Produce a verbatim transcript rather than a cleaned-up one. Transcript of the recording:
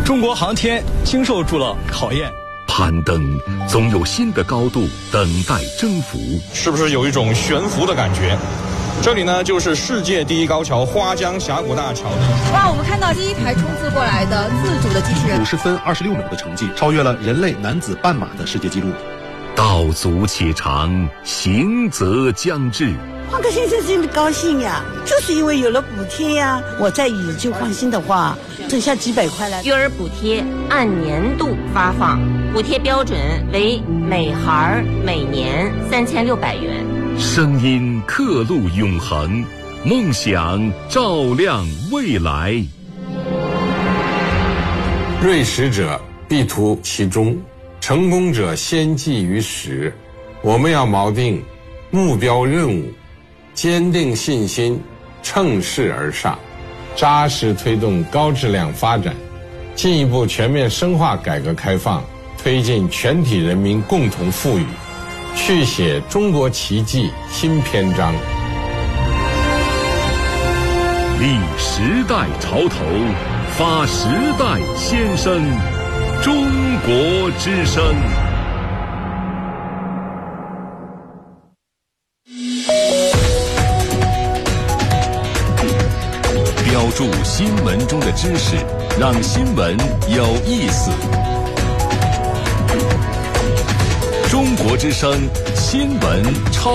中国航天经受住了考验。 攀登总有新的高度等待征服， 是不是有一种悬浮的感觉？这里呢，就是世界第一高桥花江峡谷大桥。 哇，我们看到第一台冲刺过来的自主的机器人， 五十分二十六秒的成绩，超越了人类男子半马的世界纪录。 道阻且长，行则将至。 换个先生真的高兴呀，就是因为有了补贴呀。我在宇宙换新的话，剩下几百块了。 育儿补贴按年度发放，补贴标准为每孩每年三千六百元。 声音刻录永恒，梦想照亮未来。 锐识者必图其中，成功者先记于始。我们要锚定目标任务，坚定信心，乘势而上，扎实推动高质量发展，进一步全面深化改革开放，推进全体人民共同富裕，续写中国奇迹新篇章。 立时代潮头，发时代先声，中国之声。标注新闻中的知识，让新闻有意思。中国之声新闻超